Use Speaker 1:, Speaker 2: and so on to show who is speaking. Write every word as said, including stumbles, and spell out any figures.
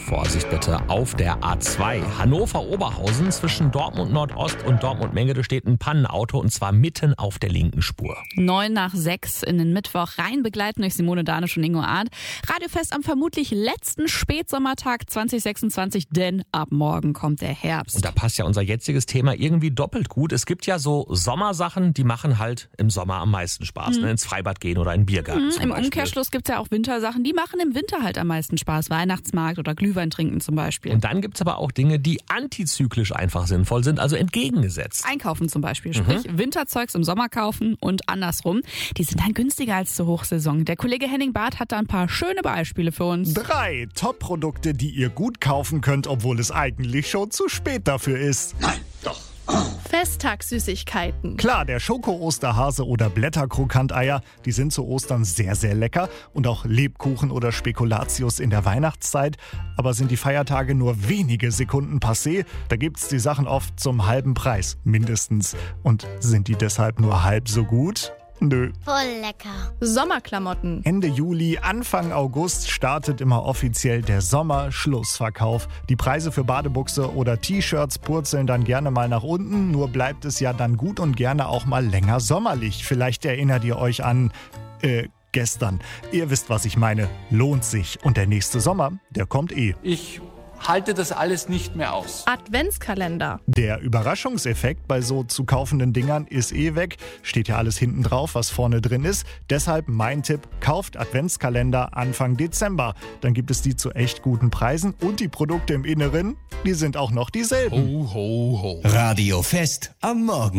Speaker 1: Vorsicht bitte auf der A zwei. Hannover-Oberhausen zwischen Dortmund Nordost und Dortmund-Mengede steht ein Pannenauto und zwar mitten auf der linken Spur.
Speaker 2: Neun nach sechs in den Mittwoch rein begleiten durch Simone Danisch und Ingo Arndt. Radiofest am vermutlich letzten Spätsommertag zwanzig sechsundzwanzig, denn ab morgen kommt der Herbst.
Speaker 1: Und da passt ja unser jetziges Thema irgendwie doppelt gut. Es gibt ja so Sommersachen, die machen halt im Sommer am meisten Spaß. Mhm. Ne? Ins Freibad gehen oder in den Biergarten
Speaker 2: mhm,
Speaker 1: zum
Speaker 2: Im
Speaker 1: Beispiel.
Speaker 2: Umkehrschluss gibt es ja auch Wintersachen, die machen im Winter halt am meisten Spaß. Weihnachtsmarkt oder Glühwein trinken zum Beispiel.
Speaker 1: Und dann gibt es aber auch Dinge, die antizyklisch einfach sinnvoll sind, also entgegengesetzt.
Speaker 2: Einkaufen zum Beispiel, sprich mhm. Winterzeugs im Sommer kaufen und andersrum. Die sind dann günstiger als zur Hochsaison. Der Kollege Henning Barth hat da ein paar schöne Beispiele für uns.
Speaker 3: Drei Top-Produkte, die ihr gut kaufen könnt, obwohl es eigentlich schon zu spät dafür ist.
Speaker 4: Nein, doch.
Speaker 5: Festtagssüßigkeiten.
Speaker 3: Klar, der Schoko-Osterhase oder Blätterkrokanteier, die sind zu Ostern sehr, sehr lecker. Und auch Lebkuchen oder Spekulatius in der Weihnachtszeit. Aber sind die Feiertage nur wenige Sekunden passé, da gibt's die Sachen oft zum halben Preis, mindestens. Und sind die deshalb nur halb so gut? Nö.
Speaker 6: Voll lecker.
Speaker 5: Sommerklamotten.
Speaker 3: Ende Juli, Anfang August startet immer offiziell der Sommerschlussverkauf. Die Preise für Badebuchse oder T-Shirts purzeln dann gerne mal nach unten. Nur bleibt es ja dann gut und gerne auch mal länger sommerlich. Vielleicht erinnert ihr euch an, äh, gestern. Ihr wisst, was ich meine. Lohnt sich. Und der nächste Sommer, der kommt eh.
Speaker 4: Ich halte das alles nicht mehr aus.
Speaker 5: Adventskalender.
Speaker 3: Der Überraschungseffekt bei so zu kaufenden Dingern ist eh weg. Steht ja alles hinten drauf, was vorne drin ist. Deshalb mein Tipp, kauft Adventskalender Anfang Dezember. Dann gibt es die zu echt guten Preisen und die Produkte im Inneren, die sind auch noch dieselben.
Speaker 1: Ho, ho, ho.
Speaker 7: Radiofest am Morgen.